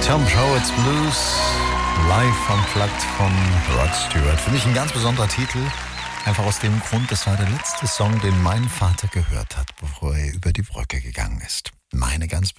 Tom Howard's Blues, live unplugged von Rod Stewart. Für mich ein ganz besonderer Titel, einfach aus dem Grund, das war der letzte Song, den mein Vater gehört hat, bevor er über die Brücke gegangen ist. Meine ganz